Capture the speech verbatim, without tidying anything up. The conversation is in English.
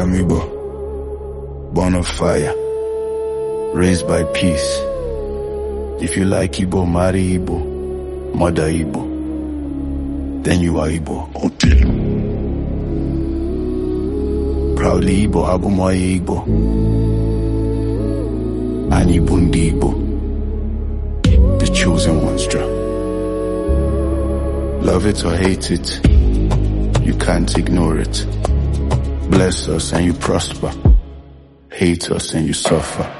am Igbo, born of fire, raised by peace. If you like Igbo, marry Igbo, mother Igbo, then you are Igbo. Otilu. Proudly Igbo, Abumoye Igbo, and Igbo ndi Igbo, the chosen ones, Jah. Love it or hate it, you can't ignore it. Bless us and you prosper, hate us and you suffer.